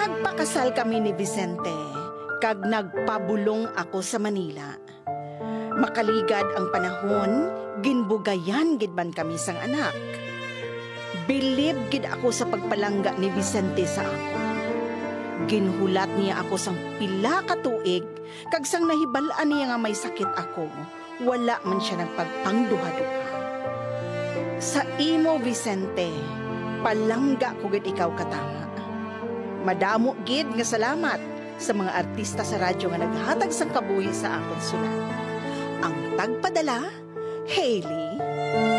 Nagpakasal kami ni Vicente, kag nagpabulong ako sa Manila. Makaligad ang panahon, ginbugayan gid man kami sang anak. Bilib gid ako sa pagpalangga ni Vicente sa ako. Ginhulat niya ako sang pila ka tuig, kag sang nahibalaan niya nga may sakit ako, wala man siya nagpagpangduha-duha. Sa imo, Vicente, palangga ko gid ikaw katama. Madamo gid nga salamat sa mga artista sa radyo nga naghatag sang kabuhi sa akon sulat. Ang tagpadala, Hailey.